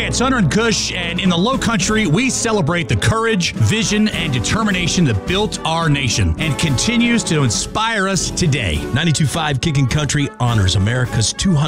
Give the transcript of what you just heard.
At Southern Kush and in the Low Country, we celebrate the courage, vision, and determination that built our nation and continues to inspire us today. 92.5 Kicking Country honors America's 200